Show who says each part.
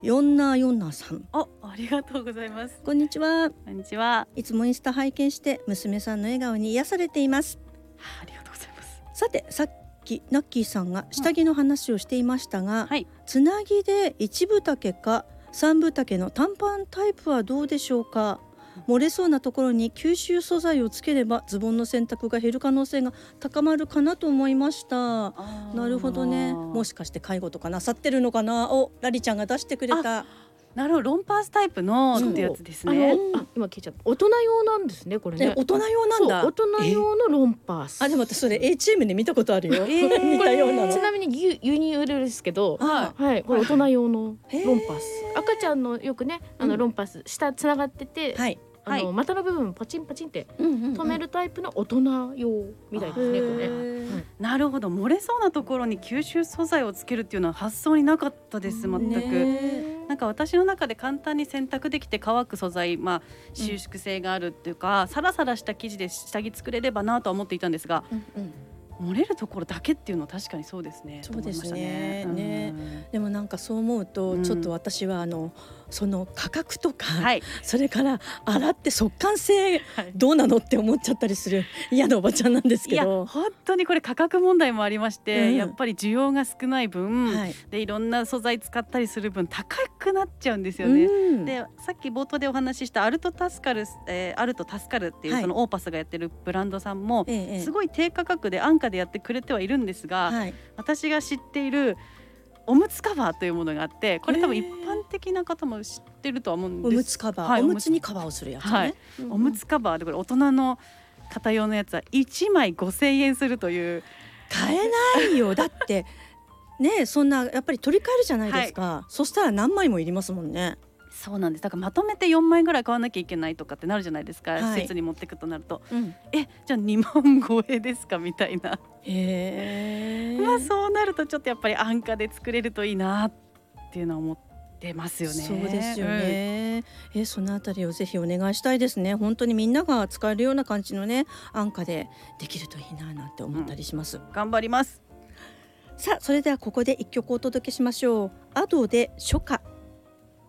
Speaker 1: ヨンナーさん、
Speaker 2: ありがとうございます。
Speaker 1: こんにちは。
Speaker 2: こんにちは。
Speaker 1: いつもインスタ拝見して娘さんの笑顔に癒されています。
Speaker 2: ありがとうございます。
Speaker 1: さて、さっきナッキーさんが下着の話をしていましたが、
Speaker 2: はい、
Speaker 1: つなぎで1分丈か3分丈の短パンタイプはどうでしょうか。漏れそうなところに吸収素材をつければズボンの洗濯が減る可能性が高まるかなと思いました。なるほどね。もしかして介護とかなさってるのかな。ラリちゃんが出してくれた。
Speaker 2: なるほど、ロンパースタイプのってやつですね。
Speaker 3: 今聞いちゃった。大人用なんですね、これね。
Speaker 1: 大人用なんだ。
Speaker 3: 大人用のロンパース。
Speaker 1: でも私それ A チームで見たことあるよ。似たようなの。
Speaker 3: ちなみに輸入売るですけど、はい、これ大人用のロンパース。赤ちゃんのよくね、ロンパース下つながってて、股の部分パチンパチンって止めるタイプの大人用みたいですね、これね。
Speaker 2: なるほど、漏れそうなところに吸収素材をつけるっていうのは発想になかったです、全く。なんか私の中で簡単に洗濯できて乾く素材、収縮性があるっていうか、サラサラした生地で下着作れればなとは思っていたんですが、漏れるところだけっていうのは確かにそうですね。
Speaker 1: そうですね。でもなんかそう思うとちょっと私はその価格とか、それから洗って速乾性どうなのって思っちゃったりする嫌なおばちゃんなんですけど。
Speaker 2: いや本当にこれ価格問題もありまして、やっぱり需要が少ない分、でいろんな素材使ったりする分高くなっちゃうんですよね。でさっき冒頭でお話ししたアルトタスカルっていうそのオーパスがやってるブランドさんもすごい低価格で安価でやってくれてはいるんですが、私が知っているおむつカバーというものがあって、これ多分一般的な方も知ってるとは思うんです。
Speaker 1: おむつカバー、おむつにカバーをするやつね。
Speaker 2: おむつカバーでこれ大人の方用のやつは1枚5000円するという。
Speaker 1: 買えないよ。だってね、そんなやっぱり取り替えるじゃないですか。そしたら何枚もいりますもんね。
Speaker 2: そうなんです。だからまとめて4枚ぐらい買わなきゃいけないとかってなるじゃないですか、施設に持ってくとなると、じゃあ2万超えですかみたいな。そうなるとちょっとやっぱり安価で作れるといいなっていうのは思ってますよね。
Speaker 1: そうですよね。そのあたりをぜひお願いしたいですね。本当にみんなが使えるような感じのね、安価でできるといいなって思ったりします。
Speaker 2: 頑張ります。
Speaker 1: さあ、それではここで一曲お届けしましょう。アドで初夏。